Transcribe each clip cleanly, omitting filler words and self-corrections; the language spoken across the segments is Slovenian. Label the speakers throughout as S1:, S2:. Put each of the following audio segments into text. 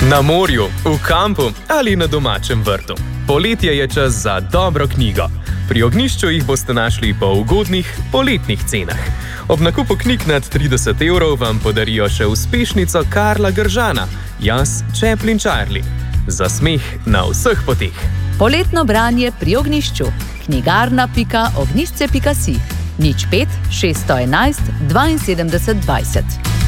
S1: Na morju, v kampu ali na domačem vrtu. Poletje je čas za dobro knjigo. Pri Ognjišču jih boste našli po ugodnih poletnih cenah. Ob nakupu knjig nad 30 € vam podarijo še uspešnico Karla Gržana, Jaz, Chaplin Charlie. Za smeh na vseh poteh.
S2: Poletno branje pri Ognjišču. knjigarna.ognjišče.si 05 611 72 20.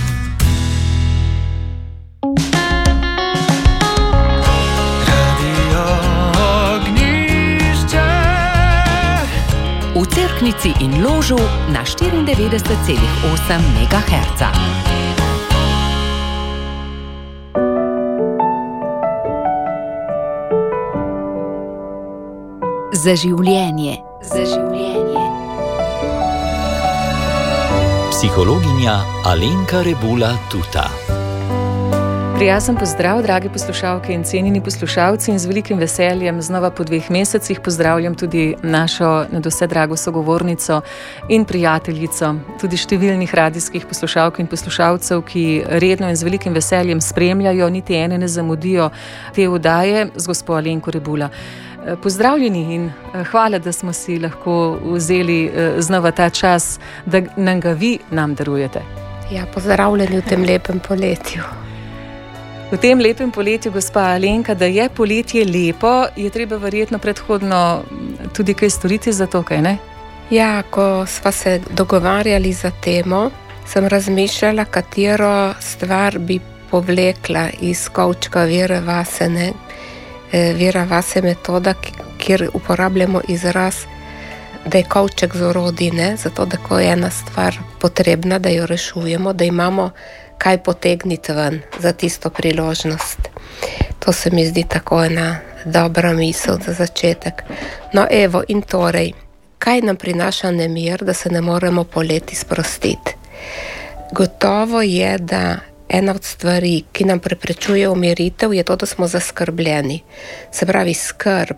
S2: V Cerknici in Ložu na 94,8 MHz. Za življenje.
S3: Psihologinja Alenka Rebula-Tuta.
S4: Prijazen pozdrav, dragi poslušalke in cenjeni poslušalci, in z velikim veseljem znova po 2 mesecih pozdravljam tudi našo nadvse drago sogovornico in prijateljico, tudi številnih radijskih poslušalk in poslušalcev, ki redno in z velikim veseljem spremljajo, niti ene ne zamudijo te oddaje, z gospo Alenko Rebula. Pozdravljeni in hvala, da smo si lahko vzeli znova ta čas, da nam ga vi darujete.
S5: Ja, pozdravljeni v tem lepem poletju.
S4: V tem lepem poletju, gospa Alenka, da je poletje lepo, je treba verjetno predhodno tudi kaj storiti za to, kaj ne?
S5: Ja, ko sva se dogovarjali za temo, sem razmišljala, katero stvar bi povlekla iz kovčka Vere Vase, ne? Vera Vase metoda, kjer uporabljamo izraz, da je kovček z orodji, ne? Zato, da ko je ena stvar potrebna, da jo rešujemo, da imamo kaj potegniti ven za tisto priložnost. To se mi zdi tako ena dobra misel za začetek. No evo, in torej, kaj nam prinaša nemir, da se ne moremo poleti sprostiti? Gotovo je, da ena od stvari, ki nam preprečuje umiritev, je to, da smo zaskrbljeni. Se pravi, skrb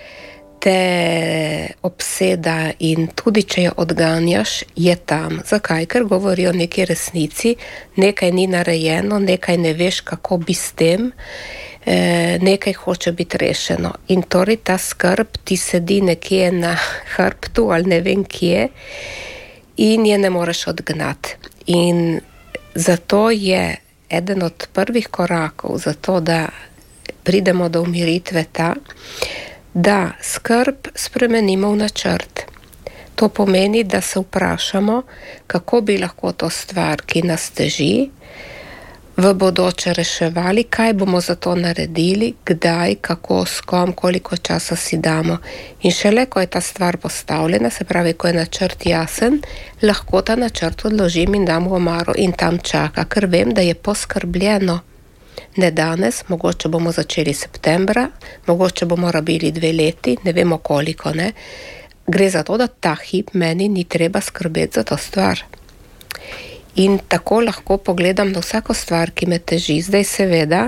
S5: te obseda in tudi, če jo odganjaš, je tam. Zakaj? Ker govori o neki resnici, nekaj ni narejeno, nekaj ne veš, kako bi s tem, nekaj hoče biti rešeno. In torej ta skrb ti sedi nekje na hrbtu ali ne vem kje in je ne moreš odgnati. In zato je eden od prvih korakov za to, da pridemo do umiritve ta, da skrb spremenimo v načrt. To pomeni, da se vprašamo, kako bi lahko to stvar, ki nas teži, v bodoče reševali, kaj bomo za to naredili, kdaj, kako, s kom, koliko časa si damo. In šele, ko je ta stvar postavljena, se pravi, ko je načrt jasen, lahko ta načrt odložim in dam v omaro in tam čaka, ker vem, da je poskrbljeno. Ne danes, mogoče bomo začeli septembra, mogoče bomo rabili 2 leti, ne vemo koliko, ne. Gre za to, da ta hip meni ni treba skrbeti za to stvar. In tako lahko pogledam na vsako stvar, ki me teži. Zdaj seveda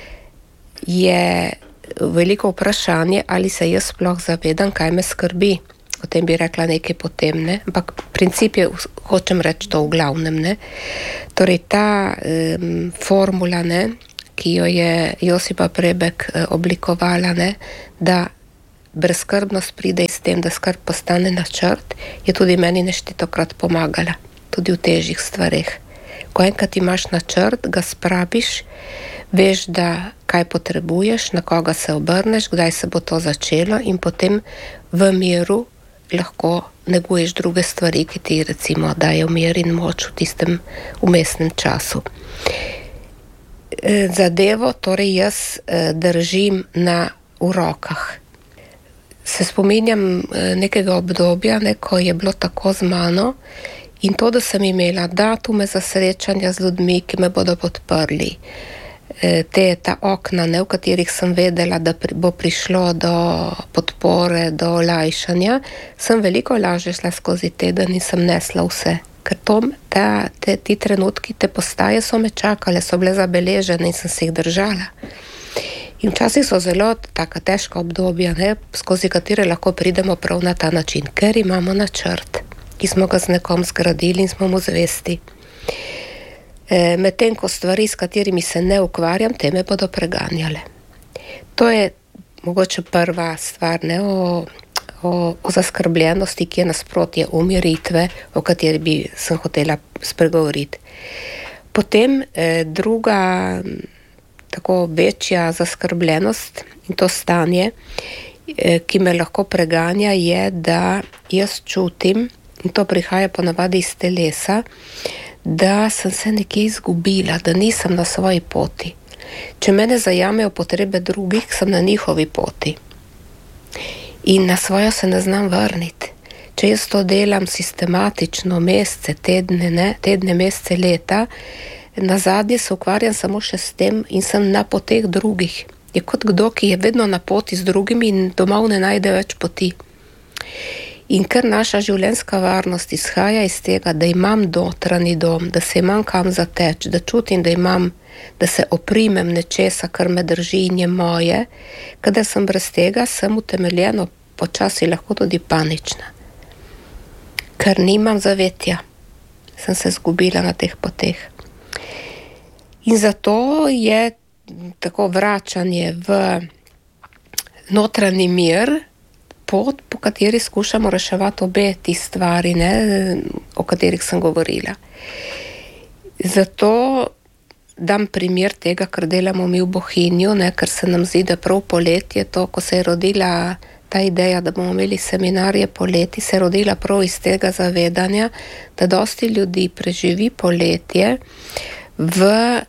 S5: je veliko vprašanje, ali se jaz sploh zavedam, kaj me skrbi. O tem bi rekla nekaj potem, ne. Ampak princip je, hočem reči to v glavnem, ne. Torej ta formula, ne, ki jo je Josipa Prebek oblikovala, ne, da brezskrbnost pride s tem, da skrb postane načrt, je tudi meni neštetokrat pomagala, tudi v težjih stvareh. Ko enkrat imaš načrt, ga spraviš, veš, da kaj potrebuješ, na koga se obrneš, kdaj se bo to začelo in potem v miru lahko neguješ druge stvari, ki ti recimo dajo mir in moč v tistem vmesnem času. Zadevo torej jaz držim v rokah. Se spominjam nekega obdobja, ko je bilo tako z mano in to, da sem imela datume za srečanja z ljudmi, ki me bodo podprli. Ta okna, v katerih sem vedela, da bo prišlo do podpore, do olajšanja, sem veliko lažje šla skozi teden in sem nesla vse. Ker ti trenutki, te postaje so me čakale, so bile zabeležene in sem se jih držala. In včasih so zelo taka težka obdobja, skozi katere lahko pridemo prav na ta način, ker imamo načrt, ki smo ga z nekom zgradili in smo mu zvesti. medtem ko stvari, s katerimi se ne ukvarjam, te me bodo preganjale. To je mogoče prva stvar, ne, o zaskrbljenosti, ki je nasprotje umiritve, o kateri sem hotela spregovoriti. Potem druga tako večja zaskrbljenost in to stanje, ki me lahko preganja, je, da jaz čutim, in to prihaja ponavadi iz telesa, da sem se nekje izgubila, da nisem na svoji poti. Če mene zajamejo potrebe drugih, sem na njihovi poti. In na svojo se ne znam vrniti. Če jaz to delam sistematično, mesece, tedne, mesece, leta, nazadnje se ukvarjam samo še s tem in sem na poteh drugih. Je kot kdo, ki je vedno na poti z drugimi in domov ne najde več poti. In ker naša življenjska varnost izhaja iz tega, da imam notranji dom, da se imam kam zateč, da čutim, da se oprimem nečesa, kar me drži in je moje, kadar sem brez tega, sem utemeljeno počasi lahko tudi panična. Ker nimam zavetja, sem se zgubila na teh poteh. In zato je tako vračanje v notranji mir, pot, po kateri skušamo reševati obe ti stvari, ne, o katerih sem govorila. Zato dam primer tega, kar delamo mi v Bohinju, ne, ker se nam zdi, da prav poletje, to, ko se je rodila ta ideja, da bomo imeli seminarje poleti, se je rodila prav iz tega zavedanja, da dosti ljudi preživi poletje v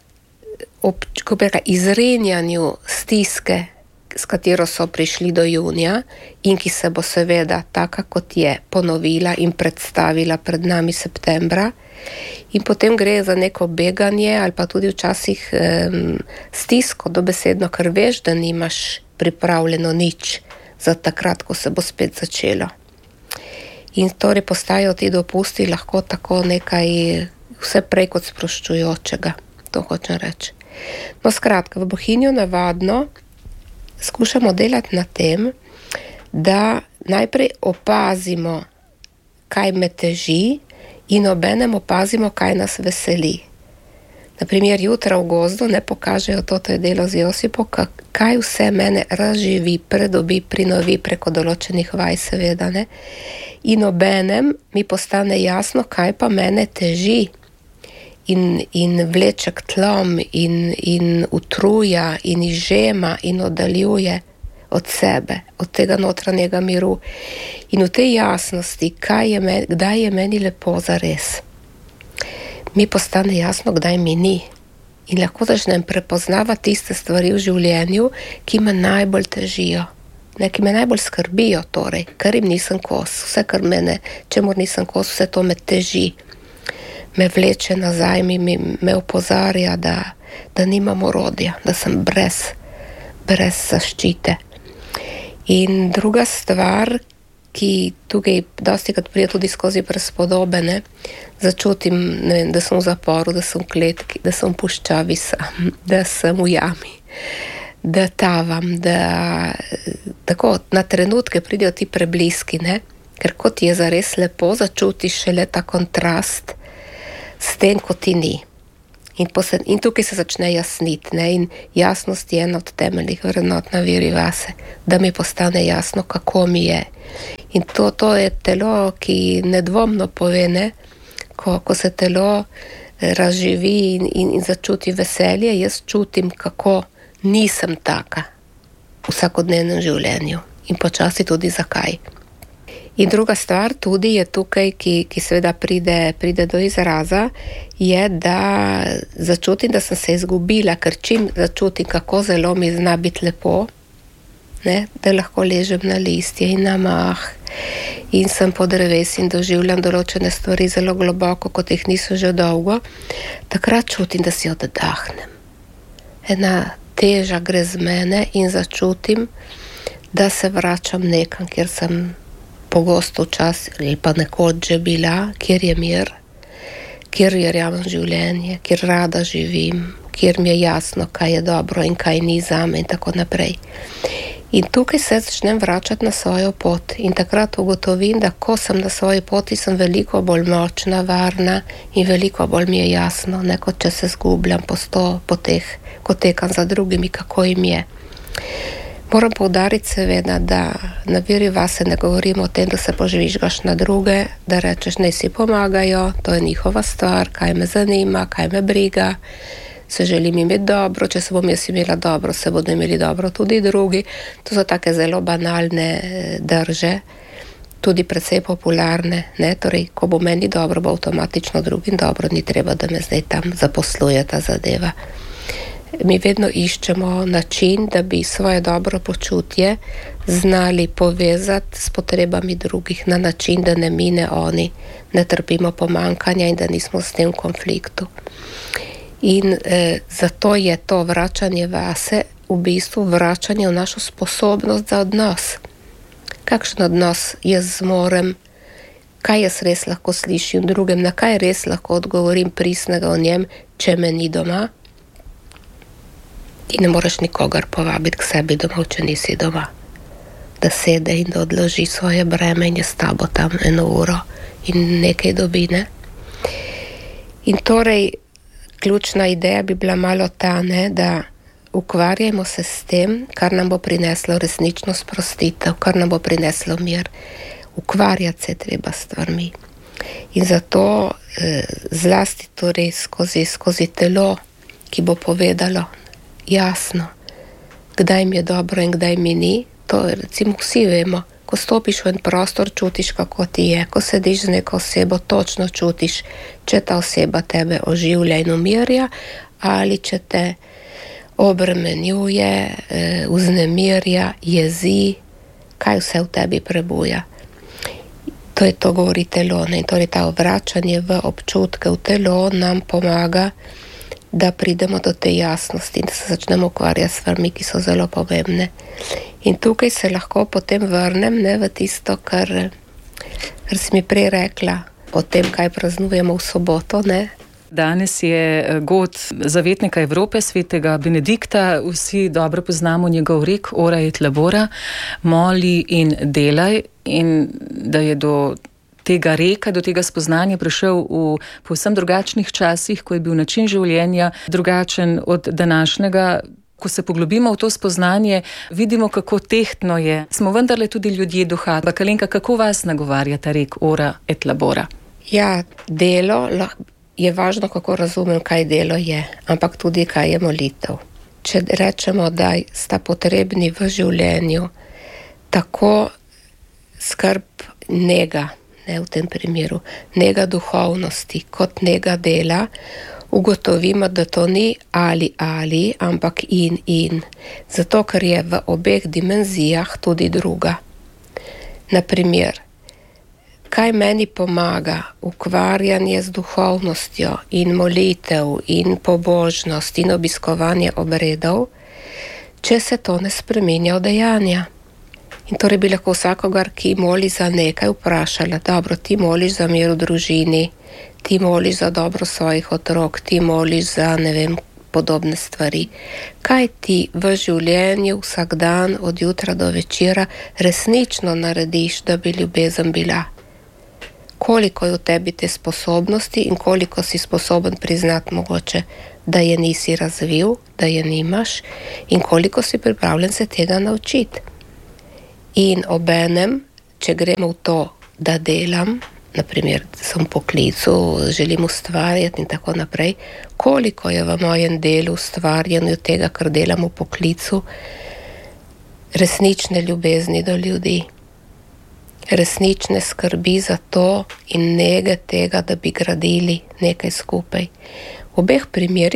S5: izrenjanju stiske, s katero so prišli do junija in ki se bo seveda taka, kot je, ponovila in predstavila pred nami septembra. In potem gre za neko beganje ali pa tudi včasih stisko dobesedno, ker veš, da nimaš pripravljeno nič za takrat, ko se bo spet začelo. In torej postajajo ti dopusti lahko tako nekaj vse prej kot sproščujočega, to hočem reči. No, skratka, v Bohinju navadno skušamo delati na tem, da najprej opazimo, kaj me teži in obenem opazimo, kaj nas veseli. Naprimer, jutra v gozdu ne pokažejo, to je delo z Josipo, kaj vse mene razživi, predobi, prinovi preko določenih vaj, seveda, ne. In obenem mi postane jasno, kaj pa mene teži in vleče k tlom in utruja in izžema in oddaljuje od sebe, od tega notranjega miru. In v tej jasnosti, kdaj je meni lepo zares, mi postane jasno, kdaj mi ni. In lahko začnem prepoznavati tiste stvari v življenju, ki me najbolj težijo, ne, ki me najbolj skrbijo, torej, ker jim nisem kos. Vse, kar čemur nisem kos, vse to me teži. Me vleče nazaj, me opozarja, da nimam orodja, da sem brez zaščite. In druga stvar, ki tukaj dostikrat pride tudi skozi prispodobe, ne, začutim, ne vem, da sem v zaporu, da sem v kletki, da sem v puščavi sam, da sem v jami, da tavam, da tako na trenutke pridejo ti prebliski, ne, ker kot je zares lepo, začutiš šele ta kontrast s tem, ko ti ni. In tukaj se začne jasniti, ne? In jasnost je ena od temeljnih vrednot na veri vase, da mi postane jasno, kako mi je. In to je telo, ki nedvomno pove, ne? Ko se telo razživi in začuti veselje, jaz čutim, kako nisem taka v vsakodnevnem življenju in počasi tudi zakaj. In druga stvar tudi je tukaj, ki seveda pride do izraza, je, da začutim, da sem se izgubila, ker čim začutim, kako zelo mi zna biti lepo, ne, da lahko ležem na listje in na mah in sem pod dreves in doživljam določene stvari zelo globoko, kot jih niso že dolgo, takrat čutim, da si oddahnem. Ena teža gre z mene in začutim, da se vračam nekam, kjer sem pogosto včasih ali pa nekoč že bila, kjer je mir, kjer verjamem življenje, kjer rada živim, kjer mi je jasno, kaj je dobro in kaj ni zame in tako naprej. In tukaj se začnem vračati na svojo pot in takrat ugotovim, da ko sem na svoji poti, sem veliko bolj močna, varna in veliko bolj mi je jasno, ne kot če se zgubljam po 100 poteh, ko tekam za drugimi, kako jim je. Moram poudariti seveda, da na Viri vase ne govorimo o tem, da se požvižgaš na druge, da rečeš, naj si pomagajo, to je njihova stvar, kaj me zanima, kaj me briga, se želim imeti dobro, če se bom jaz imela dobro, se bodo imeli dobro tudi drugi. To so take zelo banalne drže, tudi precej popularne, ne? Torej, ko bo meni dobro, bo avtomatično drugim dobro, ni treba, da me zdaj tam zaposluje ta zadeva. Mi vedno iščemo način, da bi svoje dobro počutje znali povezati s potrebami drugih na način, da ne mine oni, ne trpimo pomankanja in da nismo s tem v konfliktu. In zato je to vračanje vase v bistvu vračanje v našo sposobnost za odnos. Kakšen odnos jaz zmorem, kaj jaz res lahko slišim drugem, na kaj res lahko odgovorim pristnega o njem, če me ni doma. Ti ne moreš nikogar povabiti k sebi domov, če nisi doma. Da sede in da odloži svoje breme in je s tabo tam 1 uro in nekaj dobi, ne? In torej, ključna ideja bi bila malo ta, ne, da ukvarjajmo se s tem, kar nam bo prineslo resnično sprostitev, kar nam bo prineslo mir. Ukvarjati se treba s stvarmi. In zato zlasti torej skozi telo, ki bo povedalo jasno, kdaj mi je dobro in kdaj mi ni, to recimo vsi vemo. Ko stopiš v en prostor, čutiš, kako ti je. Ko sediš z neko osebo, točno čutiš, če ta oseba tebe oživlja in umirja, ali če te obremenjuje, vznemirja, jezi, kaj vse v tebi prebuja. To je to, govori telo. In torej ta vračanje v občutke v telo nam pomaga, da pridemo do te jasnosti in da se začnemo ukvarjati s stvarmi, ki so zelo pomembne. In tukaj se lahko potem vrnem, ne, v tisto, kar si mi prej rekla o tem, kaj praznujemo v soboto, ne.
S4: Danes je god zavetnika Evrope, svetega Benedikta. Vsi dobro poznamo njegov rek Ora et labora, moli in delaj, in da je do tega reka, do tega spoznanja prišel v povsem drugačnih časih, ko je bil način življenja drugačen od današnjega. Ko se poglobimo v to spoznanje, vidimo, kako tehtno je. Smo vendarle tudi ljudje duha. Alenka, kako vas nagovarja ta rek Ora et labora?
S5: Ja, delo je važno, kako razumem, kaj delo je, ampak tudi, kaj je molitev. Če rečemo, da sta potrebni v življenju tako skrb nega, ne v tem primeru, nega duhovnosti kot nega dela, ugotovimo, da to ni ali, ampak in. Zato, ker je v obeh dimenzijah tudi druga. Naprimer, kaj meni pomaga ukvarjanje z duhovnostjo in molitev in pobožnost in obiskovanje obredov, če se to ne spreminja v dejanja. In torej bi lahko vsakogar, ki moli za nekaj, vprašala, dobro, ti moliš za mir v družini, ti moliš za dobro svojih otrok, ti moliš za, ne vem, podobne stvari. Kaj ti v življenju vsak dan od jutra do večera resnično narediš, da bi ljubezen bila? Koliko je v tebi te sposobnosti in koliko si sposoben priznati mogoče, da je nisi razvil, da je nimaš, in koliko si pripravljen se tega naučiti. In obenem, če gremo v to, da delam, naprimer, sem v poklicu, želim ustvarjati in tako naprej, koliko je v mojem delu ustvarjanju tega, kar delam v poklicu, resnične ljubezni do ljudi, resnične skrbi za to in nege tega, da bi gradili nekaj skupaj. V obeh primerih